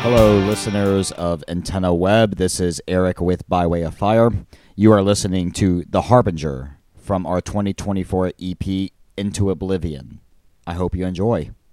Hello, listeners of Antenna Web. This is Eric with By Way of Fire. You are listening to The Harbinger from our 2024 EP, Into Oblivion. I hope you enjoy.